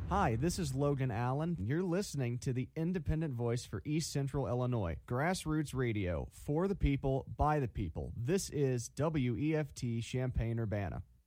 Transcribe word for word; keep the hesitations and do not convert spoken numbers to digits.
Hi, this is Logan Allen. You're listening to the independent voice for East Central Illinois, Grassroots Radio, for the people, by the people. This is W E F T Champaign-Urbana.